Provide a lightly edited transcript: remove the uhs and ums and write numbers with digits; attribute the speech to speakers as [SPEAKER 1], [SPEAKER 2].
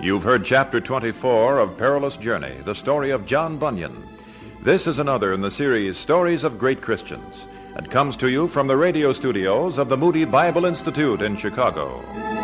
[SPEAKER 1] You've heard Chapter 24 of Perilous Journey, the story of John Bunyan. This is another in the series Stories of Great Christians, and comes to you from the radio studios of the Moody Bible Institute in Chicago.